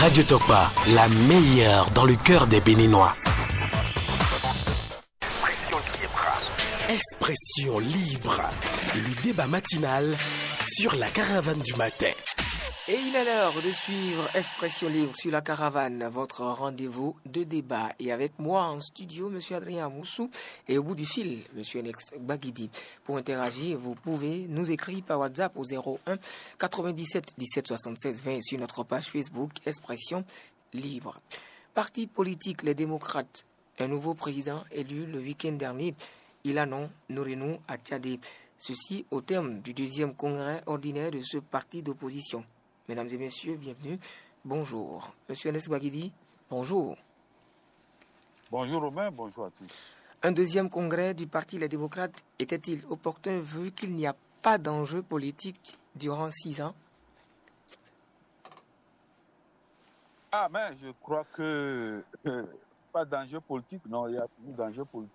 Radio Tokpa, la meilleure dans le cœur des Béninois. Expression libre, le débat matinal sur la caravane du matin. Et il est l'heure de suivre Expression libre sur la caravane, votre rendez-vous de débat. Et avec moi en studio, M. Adrien Moussou, et au bout du fil, M. Alex Baguidi. Pour interagir, vous pouvez nous écrire par WhatsApp au 01 97 17 76 20 sur notre page Facebook Expression libre. Parti politique Les Démocrates, un nouveau président élu le week-end dernier, Ilanon Nourenou Attiadé. Ceci au terme du deuxième congrès ordinaire de ce parti d'opposition. Mesdames et messieurs, bienvenue. Bonjour. Monsieur Alex Baguidi, bonjour. Bonjour Romain, bonjour à tous. Un deuxième congrès du Parti Les Démocrates était-il opportun vu qu'il n'y a pas d'enjeu politique durant 6 ans? Mais je crois que pas d'enjeu politique, non, il y a plus d'enjeu politique.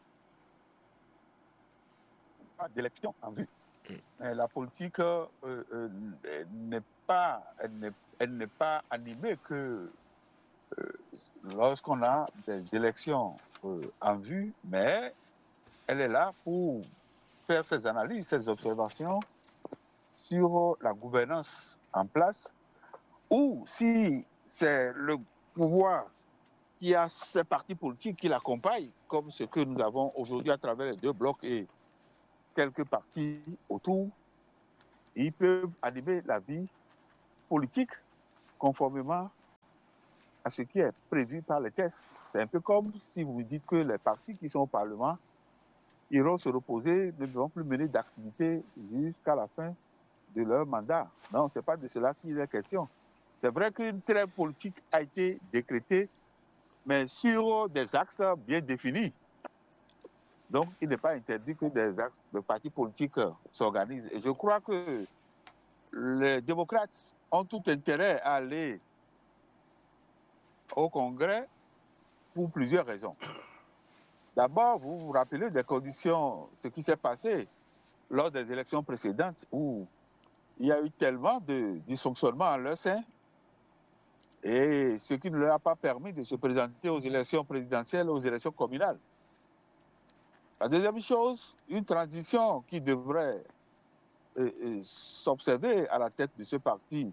Pas d'élection en vue. Mais la politique n'est pas animée que lorsqu'on a des élections en vue, mais elle est là pour faire ses analyses, ses observations sur la gouvernance en place, ou si c'est le pouvoir qui a ces partis politiques qui l'accompagnent, comme ce que nous avons aujourd'hui à travers les deux blocs et quelques partis autour, ils peuvent animer la vie politique conformément à ce qui est prévu par les textes. C'est un peu comme si vous dites que les partis qui sont au Parlement iront se reposer, ne devront plus mener d'activité jusqu'à la fin de leur mandat. Non, ce n'est pas de cela qu'il est question. C'est vrai qu'une trêve politique a été décrétée, mais sur des axes bien définis. Donc, il n'est pas interdit que des axes de partis politiques s'organisent. Et je crois que les démocrates ont tout intérêt à aller au Congrès pour plusieurs raisons. D'abord, vous vous rappelez des conditions, ce qui s'est passé lors des élections précédentes où il y a eu tellement de dysfonctionnements en leur sein et ce qui ne leur a pas permis de se présenter aux élections présidentielles, aux élections communales. La deuxième chose, une transition qui devrait s'observer à la tête de ce parti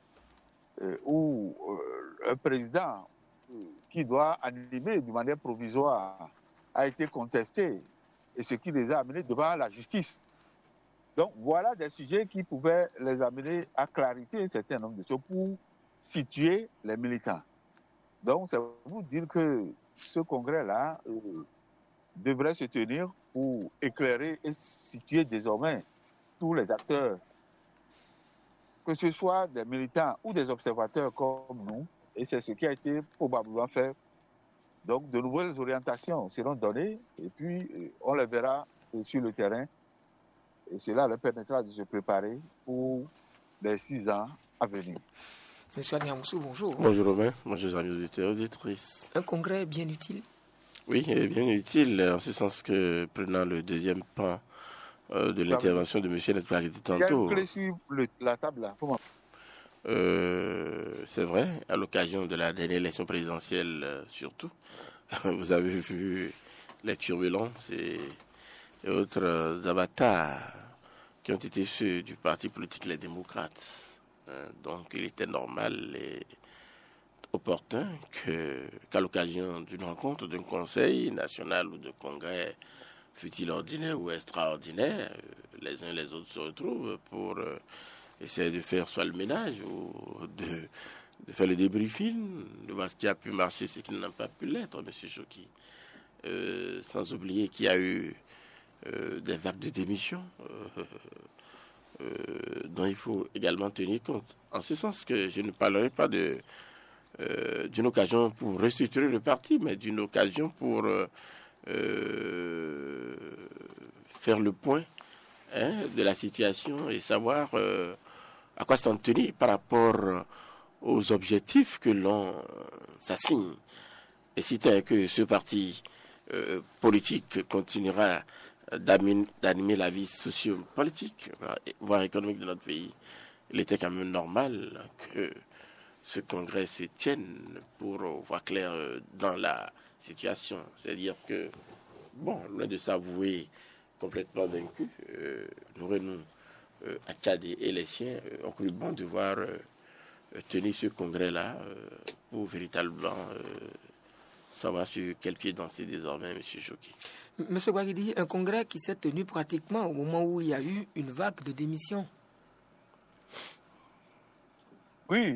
où un président qui doit animer de manière provisoire a été contesté et ce qui les a amenés devant la justice. Donc voilà des sujets qui pouvaient les amener à clarifier un certain nombre de choses pour situer les militants. Donc c'est vous dire que ce congrès-là devrait se tenir pour éclairer et situer désormais tous les acteurs, que ce soit des militants ou des observateurs comme nous, et c'est ce qui a été probablement fait. Donc de nouvelles orientations seront données et puis on les verra sur le terrain et cela leur permettra de se préparer pour les 6 ans à venir. Monsieur Adrien Moussou, bonjour. Bonjour Romain, bonjour amis auditeurs et auditrices. Un congrès bien utile? Oui, il est bien utile, en ce sens que, prenant le deuxième pan de l'intervention de M. Nesbaghi tantôt. Il y a une clé sur la table là. C'est vrai, à l'occasion de la dernière élection présidentielle surtout, vous avez vu les turbulences et autres avatars qui ont été ceux du parti politique Les Démocrates. Donc il était normal et opportun qu'à l'occasion d'une rencontre d'un conseil national ou de congrès, fut-il ordinaire ou extraordinaire, les uns et les autres se retrouvent pour essayer de faire soit le ménage ou de faire le débriefing, de voir ce qui a pu marcher, ce qui n'a pas pu l'être, M. Choki. Sans oublier qu'il y a eu des vagues de démission dont il faut également tenir compte. En ce sens que je ne parlerai pas d'une occasion pour restructurer le parti, mais d'une occasion pour faire le point de la situation et savoir à quoi s'en tenir par rapport aux objectifs que l'on s'assigne. Et si tant que ce parti politique continuera d'animer la vie socio-politique, voire économique de notre pays, il était quand même normal que ce congrès se tienne pour voir clair dans la situation. C'est-à-dire que, bon, loin de s'avouer complètement vaincu, Nourenou Akadé et les siens ont cru bon de voir tenir ce congrès-là pour véritablement savoir sur quel pied danser désormais, M. Choki. Monsieur Bagidi, un congrès qui s'est tenu pratiquement au moment où il y a eu une vague de démissions. Oui,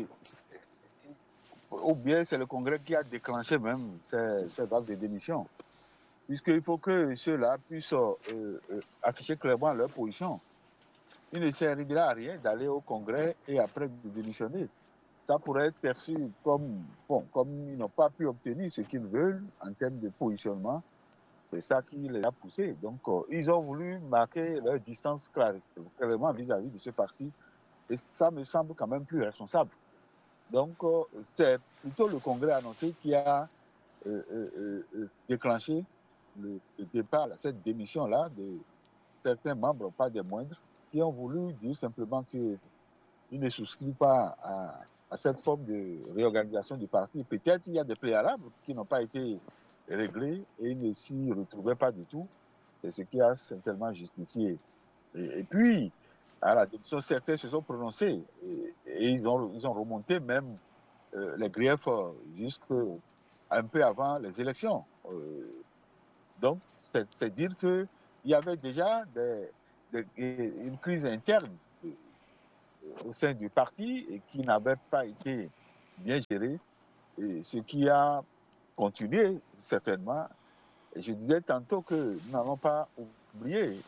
ou bien c'est le congrès qui a déclenché même cette vague de démissions. Puisqu'il faut que ceux-là puissent afficher clairement leur position. Il ne servira à rien d'aller au congrès et après de démissionner. Ça pourrait être perçu comme ils n'ont pas pu obtenir ce qu'ils veulent en termes de positionnement. C'est ça qui les a poussés. Donc, ils ont voulu marquer leur distance clairement vis-à-vis de ce parti. Et ça me semble quand même plus responsable. Donc, c'est plutôt le congrès annoncé qui a déclenché le départ, cette démission-là de certains membres, pas des moindres, qui ont voulu dire simplement qu'ils ne souscrivent pas à cette forme de réorganisation du parti. Peut-être il y a des préalables qui n'ont pas été réglés et ils ne s'y retrouvaient pas du tout. C'est ce qui a certainement justifié. Et puis, à la démission, certains se sont prononcés et ils ont remonté même les griefs jusqu'un peu avant les élections. Donc, c'est dire qu'il y avait déjà une crise interne au sein du parti et qui n'avait pas été bien gérée, et ce qui a continué certainement. Et je disais tantôt que nous n'allons pas oublier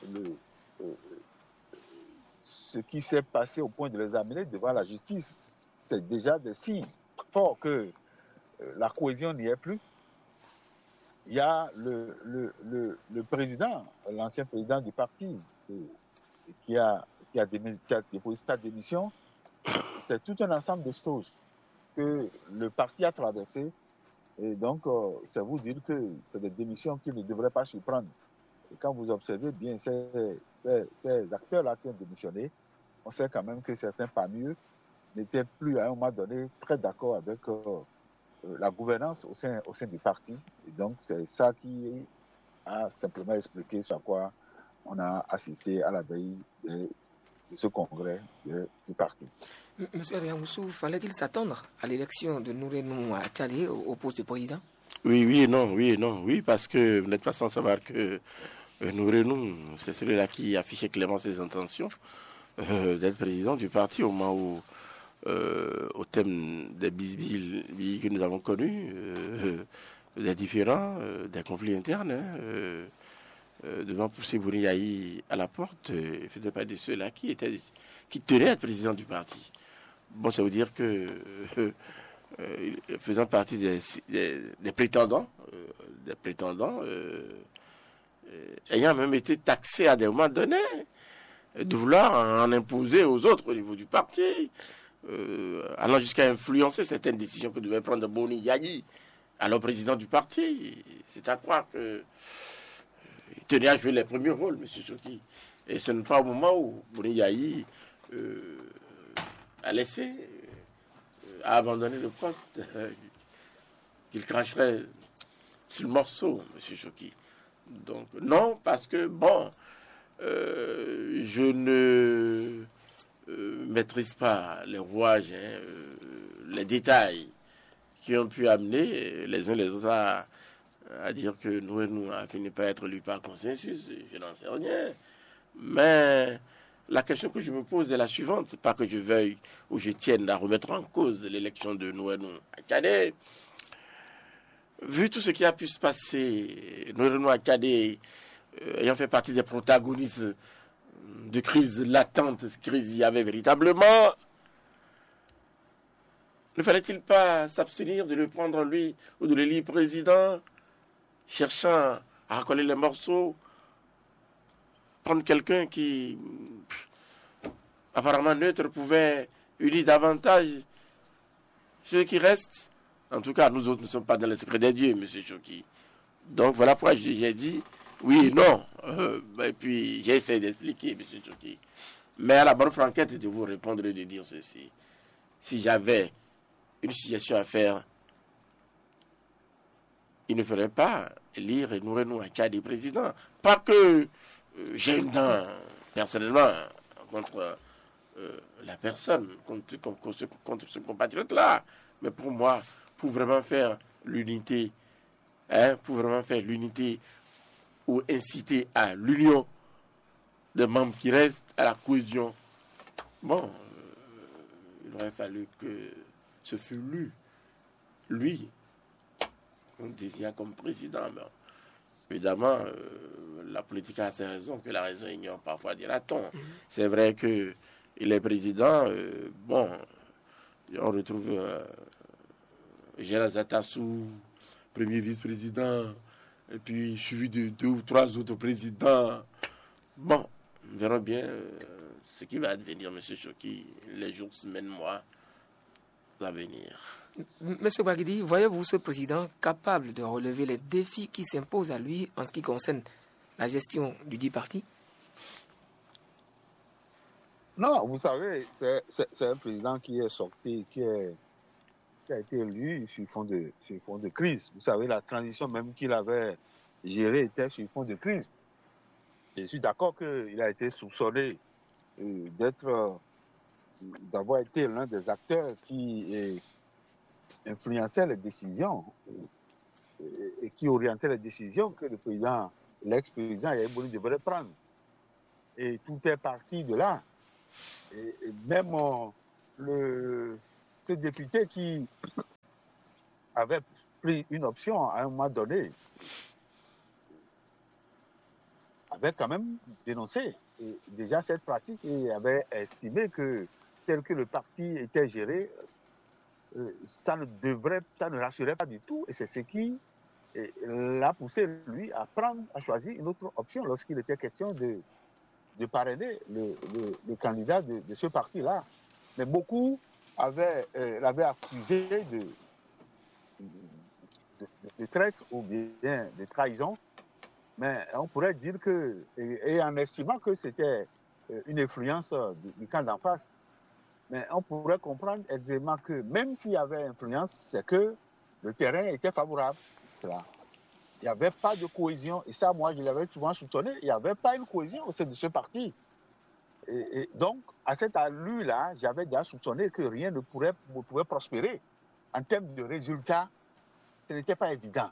ce qui s'est passé au point de les amener devant la justice. C'est déjà des signes forts que la cohésion n'y est plus. Il y a le président, l'ancien président du parti, qui a déposé sa démission. C'est tout un ensemble de choses que le parti a traversées. Et donc, c'est vous dire que c'est des démissions qui ne devraient pas surprendre. Et quand vous observez bien ces acteurs-là qui ont démissionné, on sait quand même que certains parmi eux n'étaient plus à un moment donné très d'accord avec la gouvernance au sein du parti. Et donc, c'est ça qui a simplement expliqué sur quoi on a assisté à la veille de ce congrès du parti. Monsieur Riamoussou, fallait-il s'attendre à l'élection de Nourenou Akadé au poste de président? Oui et non. Oui, parce que vous n'êtes pas sans savoir que Nourenou, c'est celui-là qui affichait clairement ses intentions d'être président du parti au moment où, au thème des bisbilles que nous avons connus, des différends, des conflits internes, devant pousser Bouniaï à la porte, il ne faisait pas de ceux-là qui tenaient à être président du parti. Bon, ça veut dire que faisant partie des prétendants, ayant même été taxé à des moments donnés, de vouloir en imposer aux autres au niveau du parti, allant jusqu'à influencer certaines décisions que devait prendre Boni Yayi, alors président du parti. C'est à croire qu'il tenait à jouer les premiers rôles, M. Choki. Et ce n'est pas au moment où Boni Yayi a laissé, a abandonné le poste, qu'il cracherait sur le morceau, M. Choki. Donc, non, parce que, bon, je ne maîtrise pas les rouages, les détails qui ont pu amener les uns les autres à dire que nous a fini par être lu par consensus. Je n'en sais rien. Mais la question que je me pose est la suivante. C'est pas que je veuille ou je tienne à remettre en cause l'élection de Nourenou Akadé. Vu tout ce qui a pu se passer, Nourenou Akadé ayant fait partie des protagonistes de crise latente, crise il y avait véritablement, ne fallait-il pas s'abstenir de le prendre lui ou de l'élire président, cherchant à recoller les morceaux, prendre quelqu'un qui apparemment neutre pouvait unir davantage ceux qui restent. En tout cas, nous autres ne sommes pas dans le secret des dieux, M. Choki. Donc voilà pourquoi j'ai dit oui et non. Et puis j'ai essayé d'expliquer, M. Choki. Mais à la bonne franquette de vous répondre et de dire ceci. Si j'avais une situation à faire, il ne ferait pas élire Nouré Acha des présidents. Pas que j'ai une dent, personnellement, contre la personne, contre ce compatriote-là. Mais pour moi, pour vraiment faire l'unité, pour vraiment faire l'unité ou inciter à l'union des membres qui restent, à la cohésion, bon, il aurait fallu que ce fût lui, qu'on désigne comme président. Mais évidemment, la politique a ses raisons, que la raison ignore parfois, dira-t-on. C'est vrai que il est président, bon, on retrouve Gérard Zatassou, premier vice-président, et puis suivi de 2 ou 3 autres présidents. Bon, nous verrons bien ce qui va advenir, M. Choki, les jours, semaines, mois à venir. Monsieur Bagidi, voyez-vous ce président capable de relever les défis qui s'imposent à lui en ce qui concerne la gestion du dit parti? Non, vous savez, c'est un président qui est sorti, qui a été élu sur fond de crise. Vous savez, la transition même qu'il avait gérée était sur fond de crise. Je suis d'accord qu'il a été soupçonné d'avoir été l'un des acteurs qui influençait les décisions et qui orientait les décisions que l'ex-président Yaïbouni devrait prendre. Et tout est parti de là. Et même ce député qui avait pris une option à un moment donné avait quand même dénoncé déjà cette pratique et avait estimé que tel que le parti était géré, ça ne rassurait pas du tout. Et c'est ce qui l'a poussé, lui, à choisir une autre option lorsqu'il était question de parrainer le candidat de ce parti-là. Mais beaucoup l'avaient accusé de traître ou bien de trahison. Mais on pourrait dire que, et en estimant que c'était une influence du camp d'en face, mais on pourrait comprendre aisément que même s'il y avait influence, c'est que le terrain était favorable. Cela. Il n'y avait pas de cohésion. Et ça, moi, je l'avais souvent soutenu. Il n'y avait pas une cohésion au sein de ce parti. Et donc, à cette allure-là, j'avais déjà soupçonné que rien ne pouvait prospérer. En termes de résultats, ce n'était pas évident.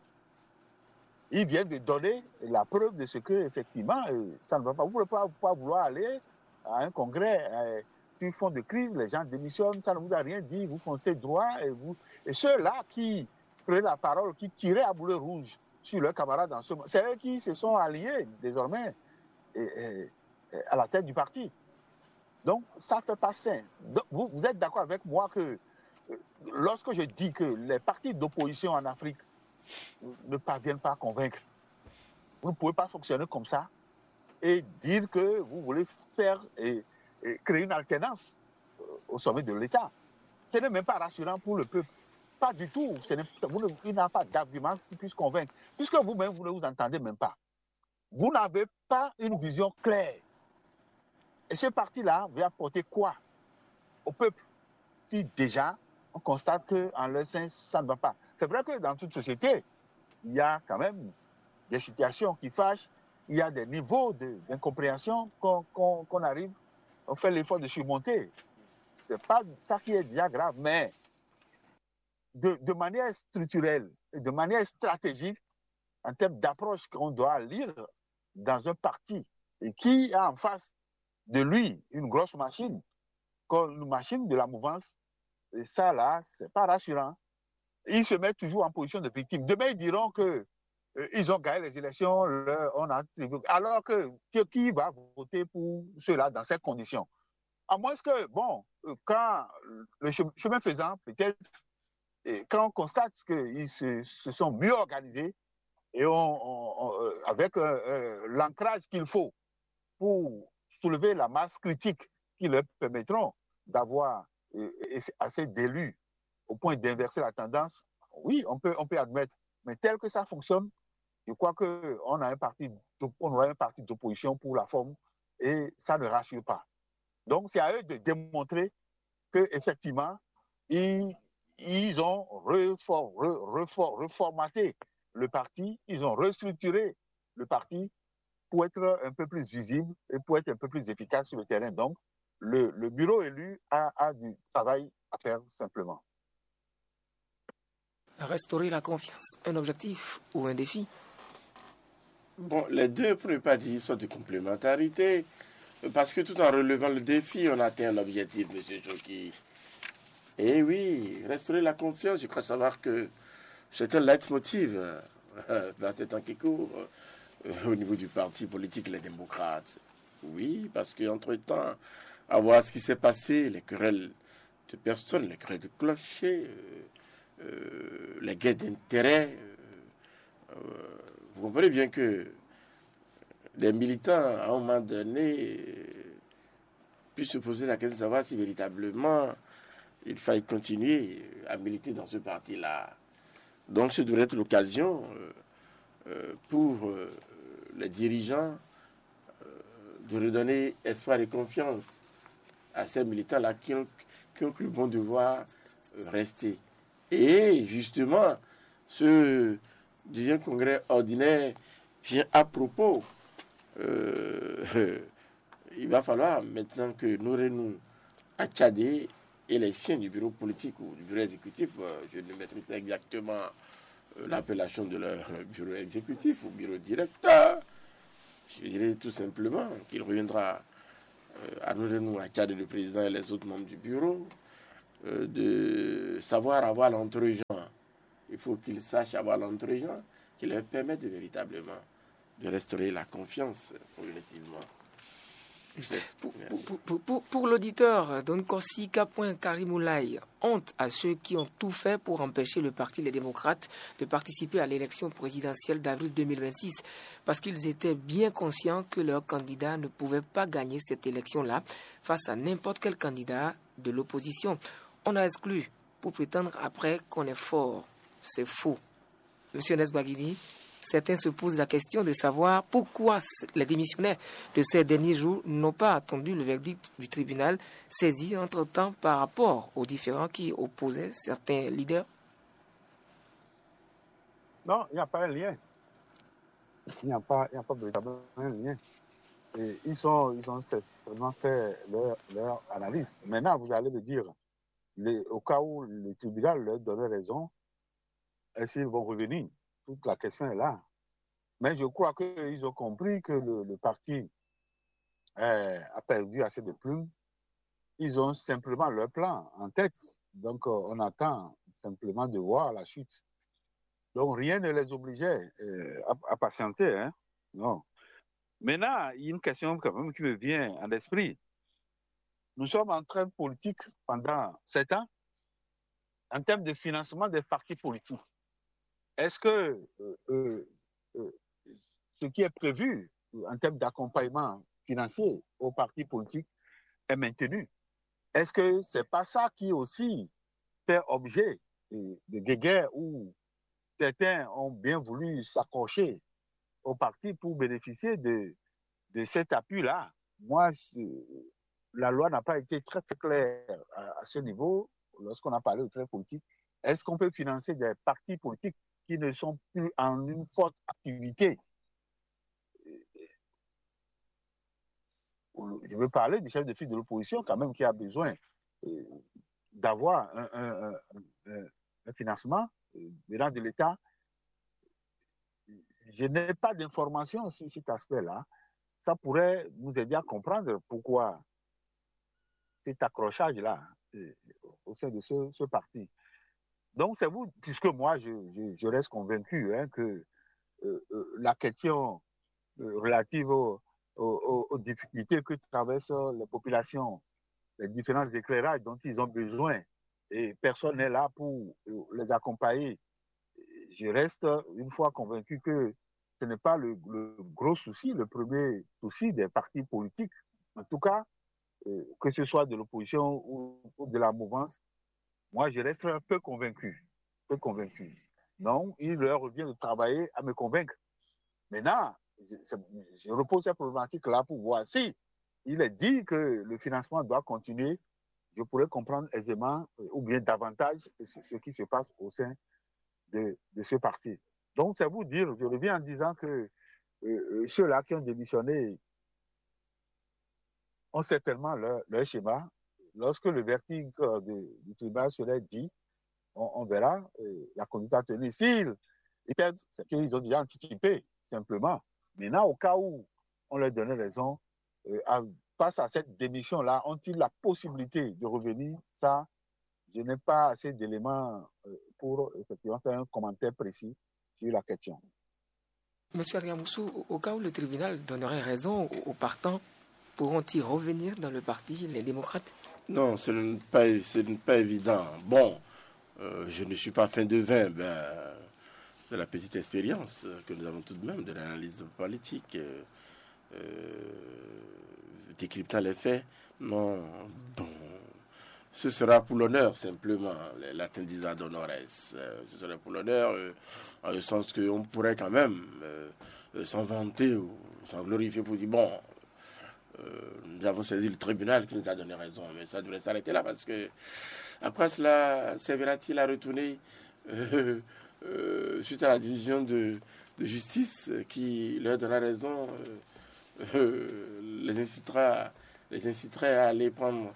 Il vient de donner la preuve de ce que, effectivement, ça ne va pas. Vous ne pouvez pas vouloir aller à un congrès sur fond de crise, les gens démissionnent, ça ne vous a rien dit, vous foncez droit. Et ceux-là qui prenaient la parole, qui tiraient à boulet rouge sur leurs camarades dans ce moment, c'est eux qui se sont alliés désormais à la tête du parti. Donc, ça ne fait pas sain. Vous êtes d'accord avec moi que lorsque je dis que les partis d'opposition en Afrique ne parviennent pas à convaincre, vous ne pouvez pas fonctionner comme ça et dire que vous voulez faire et créer une alternance au sommet de l'État. Ce n'est même pas rassurant pour le peuple. Pas du tout. Il n'y a pas d'argument qui puisse convaincre. Puisque vous-même, vous ne vous entendez même pas. Vous n'avez pas une vision claire. Et ce parti-là va apporter quoi au peuple si déjà on constate qu'en leur sein, ça ne va pas. C'est vrai que dans toute société, il y a quand même des situations qui fâchent, il y a des niveaux d'incompréhension qu'on arrive, on fait l'effort de surmonter. Ce n'est pas ça qui est déjà grave, mais de manière structurelle et de manière stratégique, en termes d'approche qu'on doit lire dans un parti et qui a en face de lui une grosse machine, comme une machine de la mouvance, et ça là, c'est pas rassurant. Ils se mettent toujours en position de victime. Demain, ils diront que ils ont gagné les élections, alors que qui va voter pour ceux-là dans ces conditions? À moins que, bon, quand le chemin faisant, peut-être, quand on constate qu'ils se sont mieux organisés et avec l'ancrage qu'il faut pour soulever la masse critique qui leur permettront d'avoir assez d'élus au point d'inverser la tendance, oui, on peut admettre. Mais tel que ça fonctionne, je crois qu'on aura un parti d'opposition pour la forme et ça ne rassure pas. Donc, c'est à eux de démontrer qu'effectivement, ils ils ont reformaté le parti, ils ont restructuré le parti pour être un peu plus visible et pour être un peu plus efficace sur le terrain. Donc, le bureau élu a du travail à faire simplement. Restaurer la confiance, un objectif ou un défi? Bon, les deux, pour ne pas dire, sont de complémentarité. Parce que tout en relevant le défi, on atteint un objectif, M. Choki. Et oui, restaurer la confiance, je crois savoir que c'est un leitmotiv dans ces temps qui courent au niveau du parti politique Les Démocrates. Oui, parce qu'entre-temps, à voir ce qui s'est passé, les querelles de personnes, les querelles de clochers, les guerres d'intérêt, vous comprenez bien que les militants, à un moment donné, puissent se poser la question de savoir si véritablement il faille continuer à militer dans ce parti-là. Donc, ce devrait être l'occasion pour les dirigeants de redonner espoir et confiance à ces militants-là qui ont cru bon devoir rester. Et justement, ce deuxième congrès ordinaire vient à propos. Il va falloir maintenant que nous à Tchadé et les siens du bureau politique ou du bureau exécutif, je ne maîtrise pas exactement l'appellation de leur bureau exécutif ou bureau directeur, je dirais tout simplement qu'il reviendra à nous à Tchadé, le président et les autres membres du bureau, de savoir avoir l'entre-gens. Il faut qu'ils sachent avoir l'entre-gens qui leur permette véritablement de restaurer la confiance progressivement. Pour l'auditeur, Donkorsi Kapouin Karimoulaye, honte à ceux qui ont tout fait pour empêcher le Parti Les Démocrates de participer à l'élection présidentielle d'avril 2026, parce qu'ils étaient bien conscients que leur candidat ne pouvait pas gagner cette élection-là face à n'importe quel candidat de l'opposition. On a exclu pour prétendre après qu'on est fort. C'est faux. Monsieur Nesbaguidi, certains se posent la question de savoir pourquoi les démissionnaires de ces derniers jours n'ont pas attendu le verdict du tribunal saisi entre-temps par rapport aux différends qui opposaient certains leaders. Non, il n'y a pas un lien. Il n'y a pas véritablement un lien. Et ils ont certainement fait leur analyse. Maintenant, vous allez me dire, au cas où le tribunal leur donnait raison, est-ce qu'ils vont revenir? Toute la question est là. Mais je crois qu'ils ont compris que le parti a perdu assez de plumes. Ils ont simplement leur plan en tête. Donc, on attend simplement de voir la suite. Donc, rien ne les obligeait à patienter. Hein? Non. Maintenant, il y a une question quand même qui me vient à l'esprit. Nous sommes en train de politique pendant 7 ans en termes de financement des partis politiques. Est-ce que ce qui est prévu en termes d'accompagnement financier aux partis politiques est maintenu? Est-ce que c'est pas ça qui aussi fait objet de guéguerre où certains ont bien voulu s'accrocher au parti pour bénéficier de cet appui-là? Moi, la loi n'a pas été très, très claire à ce niveau lorsqu'on a parlé de traits politiques. Est-ce qu'on peut financer des partis politiques qui ne sont plus en une forte activité? Je veux parler du chef de file de l'opposition quand même qui a besoin d'avoir un financement venant de l'État. Je n'ai pas d'informations sur cet aspect-là. Ça pourrait nous aider à comprendre pourquoi cet accrochage-là au sein de ce parti. Donc, c'est vous, puisque moi, je reste convaincu que la question relative aux difficultés que traversent les populations, les différents éclairages dont ils ont besoin, et personne n'est là pour les accompagner. Je reste une fois convaincu que ce n'est pas le gros souci, le premier souci des partis politiques. En tout cas, que ce soit de l'opposition ou de la mouvance, moi, je reste un peu convaincu. Non, il leur revient de travailler à me convaincre. Maintenant, je repose cette problématique-là pour voir si il est dit que le financement doit continuer. je pourrais comprendre aisément ou bien davantage ce qui se passe au sein de ce parti. Donc, c'est vous dire, je reviens en disant que ceux-là qui ont démissionné ont certainement leur schéma. Lorsque le verdict du tribunal serait dit, on verra la conduite à tenir. S'ils perdent, c'est qu'ils ont déjà anticipé, simplement. Maintenant, au cas où on leur donnait raison, face à cette démission-là, ont-ils la possibilité de revenir? Ça, je n'ai pas assez d'éléments pour effectivement faire un commentaire précis sur la question. Monsieur Adriamoussou, au cas où le tribunal donnerait raison aux partants, pourront-ils revenir dans le parti, les démocrates? Non, ce n'est pas évident. Bon, je ne suis pas fin de vin, de la petite expérience que nous avons tout de même de l'analyse politique, décryptant les faits. Non, bon, ce sera pour l'honneur simplement. Les latins disent ad honorem. Ce serait pour l'honneur, en le sens qu'on pourrait quand même s'en vanter ou s'en glorifier pour dire bon. Nous avons saisi le tribunal qui nous a donné raison, mais ça devrait s'arrêter là parce que à quoi cela servira-t-il à retourner suite à la décision de justice qui leur donnera raison, les inciterait à aller prendre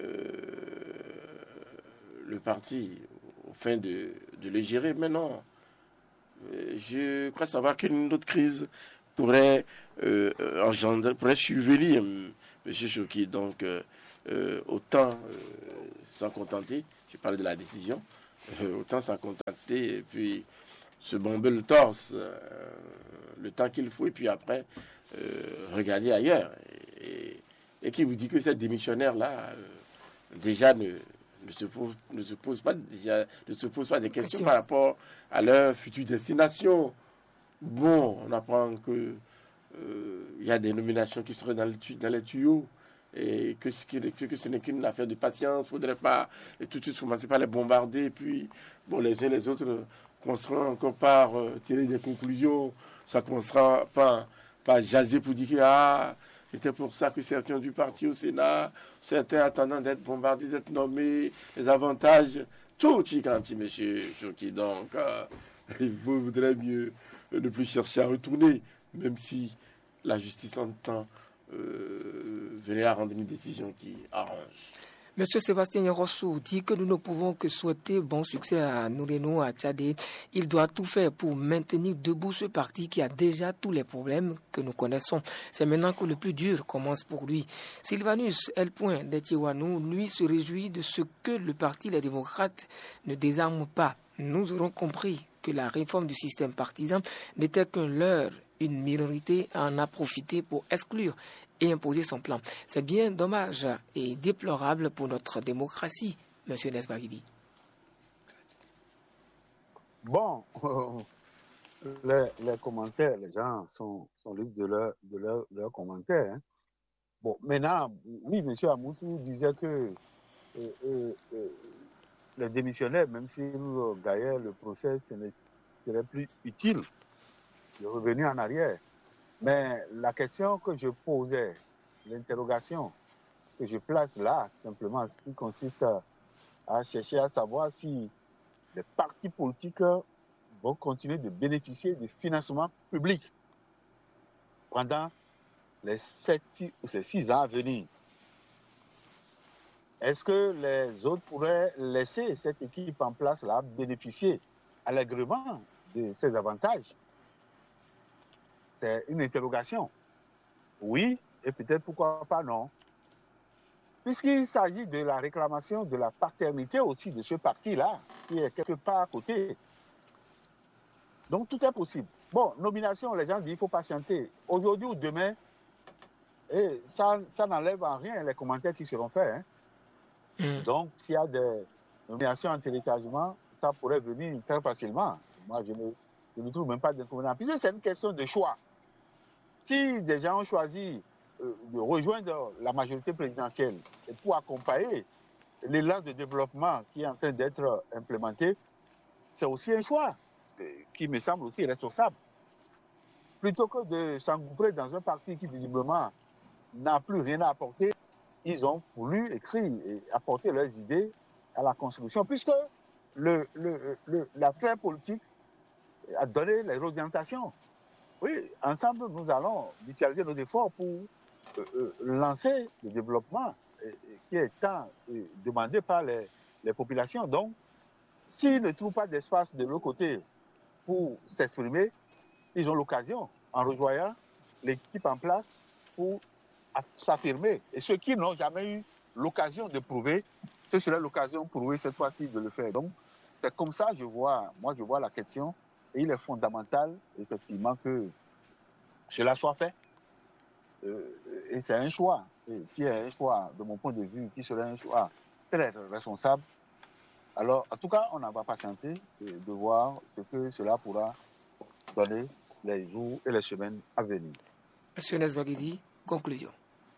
le parti au fin de le gérer. Mais non, je crois savoir qu'une autre crise pourrait pourrait survenir, M. Choki. Donc, autant s'en contenter, je parlais de la décision, autant s'en contenter et puis se bomber le torse le temps qu'il faut et puis après regarder ailleurs. Et qui vous dit que ces démissionnaires-là déjà ne se posent pas des questions par rapport à leur future destination. Bon, on apprend que y a des nominations qui seraient dans les tuyaux et que ce n'est qu'une affaire de patience. Il ne faudrait pas tout de suite commencer par les bombarder et puis bon, les uns les autres commenceront encore par tirer des conclusions. Ça commencera par jaser pour dire que c'était pour ça que certains du parti au Sénat, certains attendant d'être bombardés, d'être nommés, les avantages, tout chicanti, monsieur Choki. Donc, il vaudrait mieux ne plus chercher à retourner, même si la justice entend venir à rendre une décision qui arrange. Monsieur Sébastien Rossou dit que nous ne pouvons que souhaiter bon succès à Nouréno, à Tchadé. Il doit tout faire pour maintenir debout ce parti qui a déjà tous les problèmes que nous connaissons. C'est maintenant que le plus dur commence pour lui. Sylvanus L. d'Etiwanou, lui, se réjouit de ce que le parti Les Démocrates ne désarme pas. Nous aurons compris que la réforme du système partisan n'était qu'un leurre. Une minorité en a profité pour exclure et imposer son plan. C'est bien dommage et déplorable pour notre démocratie, M. Nesbagidi. Bon, les commentaires, les gens sont libres de leurs commentaires. Hein. Bon, maintenant, oui, M. Amoussou disait que les démissionnaires, même s'ils gagnaient le procès, ce serait plus utile de revenir en arrière. Mais la question que je posais, l'interrogation que je place là, simplement, ce qui consiste à chercher à savoir si les partis politiques vont continuer de bénéficier du financement public pendant ces 6 ans à venir. Est-ce que les autres pourraient laisser cette équipe en place là bénéficier allègrement de ces avantages? C'est une interrogation. Oui, et peut-être pourquoi pas non. Puisqu'il s'agit de la réclamation de la paternité aussi de ce parti-là, qui est quelque part à côté. Donc tout est possible. Bon, nomination, les gens disent qu'il ne faut pas chanter. Aujourd'hui ou demain, et ça n'enlève en rien les commentaires qui seront faits. Hein. Donc s'il y a des nominations en téléchargement, ça pourrait venir très facilement. Moi, je ne trouve même pas d'inconvénient. Puisque c'est une question de choix. Si des gens ont choisi de rejoindre la majorité présidentielle et pour accompagner l'élan de développement qui est en train d'être implémenté, c'est aussi un choix qui me semble aussi responsable. Plutôt que de s'engouffrer dans un parti qui visiblement n'a plus rien à apporter, ils ont voulu écrire et apporter leurs idées à la Constitution, puisque la classe politique a donné les orientations. Oui, ensemble, nous allons mutualiser nos efforts pour lancer le développement qui est tant demandé par les populations. Donc, s'ils ne trouvent pas d'espace de l'autre côté pour s'exprimer, ils ont l'occasion, en rejoignant l'équipe en place, pour s'affirmer. Et ceux qui n'ont jamais eu l'occasion de prouver, ce serait l'occasion pour eux cette fois-ci de le faire. Donc, c'est comme ça que je vois la question. Et il est fondamental, effectivement, que cela soit fait. Et c'est un choix, qui est un choix, de mon point de vue, qui serait un choix très responsable. Alors, en tout cas, on en va patienter de voir ce que cela pourra donner les jours et les semaines à venir. Monsieur Nesbagidi, conclusion.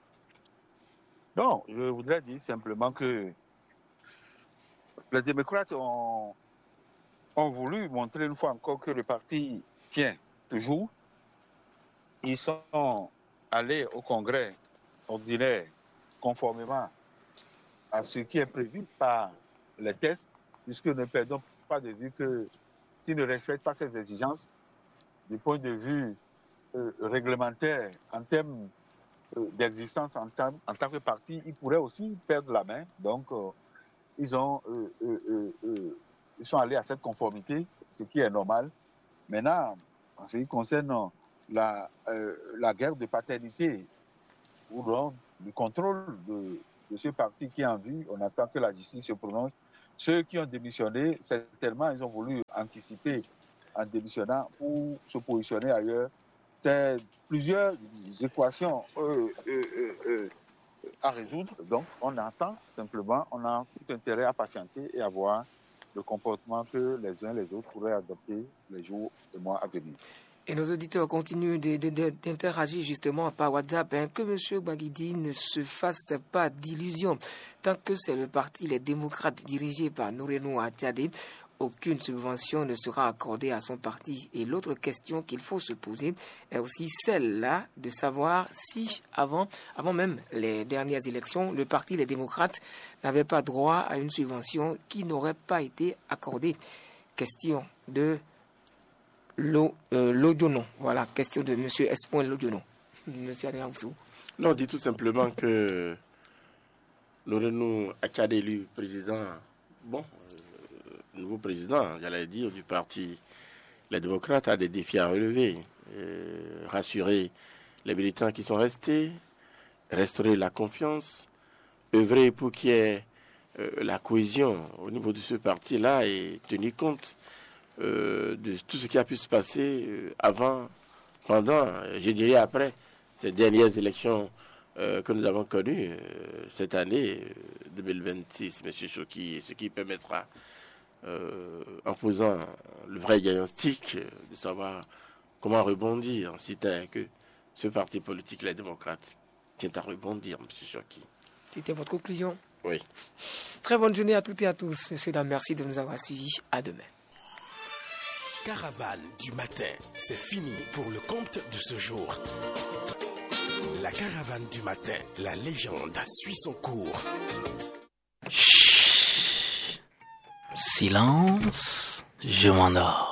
Non, je voudrais dire simplement que les démocrates ont voulu montrer une fois encore que le parti tient toujours. Ils sont allés au congrès ordinaire conformément à ce qui est prévu par les tests, puisque ne perdons pas de vue que s'ils ne respectent pas ces exigences, du point de vue réglementaire, en termes d'existence en tant que parti, ils pourraient aussi perdre la main. Donc, ils sont allés à cette conformité, ce qui est normal. Maintenant, en ce qui concerne la guerre de paternité ou donc le contrôle de ce parti qui est en vue, on attend que la justice se prononce. Ceux qui ont démissionné, certainement, ils ont voulu anticiper en démissionnant pour se positionner ailleurs. C'est plusieurs équations à résoudre. Donc, on attend simplement, on a tout intérêt à patienter et à voir le comportement que les uns et les autres pourraient adopter les jours et mois à venir. Et nos auditeurs continuent d'interagir justement par WhatsApp, que M. Gbagidi ne se fasse pas d'illusions. Tant que c'est le parti Les Démocrates dirigé par Nourenou Adjadé, aucune subvention ne sera accordée à son parti. Et l'autre question qu'il faut se poser est aussi celle-là de savoir si, avant même les dernières élections, le parti Les Démocrates n'avait pas droit à une subvention qui n'aurait pas été accordée. Question de Lodjono. Voilà, question de M. S. Lodjono. M. Adrien Moussou. Non, on dit tout simplement que Nourenou Adjadé, élu président, nouveau président, j'allais dire, du parti Les Démocrates, a des défis à relever. Rassurer les militants qui sont restés, restaurer la confiance, œuvrer pour qu'il y ait la cohésion au niveau de ce parti-là et tenir compte de tout ce qui a pu se passer avant, pendant, je dirais après, ces dernières élections que nous avons connues cette année 2026, M. Choki, ce qui permettra, en posant le vrai diagnostic, de savoir comment rebondir, si tant que ce parti politique, les démocrates, tient à rebondir, M. Choki. C'était votre conclusion? Oui. Très bonne journée à toutes et à tous. Monsieur Dam, merci de nous avoir suivis. À demain. Caravane du matin, c'est fini pour le compte de ce jour. La caravane du matin, la légende suit son cours. Chut. Silence, je m'endors.